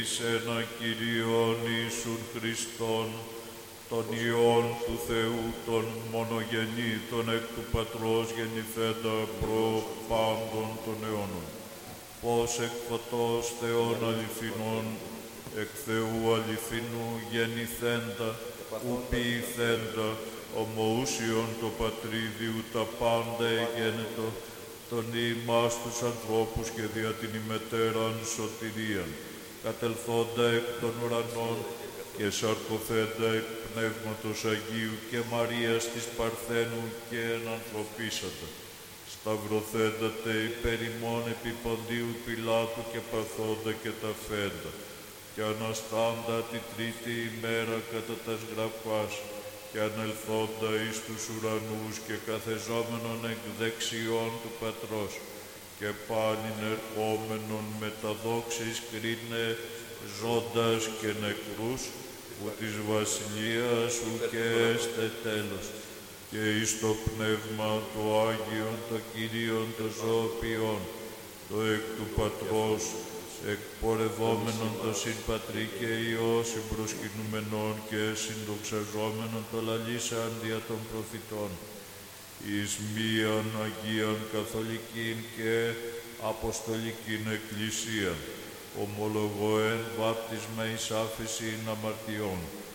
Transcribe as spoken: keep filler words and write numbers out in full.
εις ένα Κυρίον Ιησούν Χριστόν, τον Υιόν του Θεού, τον μονογενή, τον εκ του Πατρός γεννηθέντα προ πάντων των αιώνων. Πως εκ φωτός Θεών αληθινών, εκ Θεού αληθινού γεννηθέντα, ου ποιηθέντα, ομοούσιον το Πατρίδιου τα πάντα εγένετο, τον ημάς τους ανθρώπους και δια την ημετέραν σωτηρίαν, κατελθόντα εκ των ουρανών και σαρκωθέντα εκ Πνεύματος Αγίου και Μαρίας της Παρθένου και ενανθρωπίσαντα, σταυρωθέντα τε υπέρ ημών επί Ποντίου Πιλάτου και παθόντα και τα φέντα, και αναστάντα τη τρίτη ημέρα κατά τας γραφάς, και ανελθόντα εις τους ουρανούς και καθεζόμενον εκ δεξιών του Πατρός, και πάλιν ερχόμενον με τα δόξης κρίνε ζώντας και νεκρούς, που της βασιλείας σου και έστε τέλος, και εις το Πνεύμα το Άγιον, το Κυρίον το ζωοποιών, το εκ του Πατρός, εκπορευόμενον το συν Πατρί και Υιό, συμπροσκυνούμενον και συνδοξαζόμενον το λαλήσαν δια των προφητών, εις μίαν Αγίαν Καθολικήν και Αποστολικήν Εκκλησίαν, ομολογώ εν βάπτισμα εις άφεσιν αμαρτιών,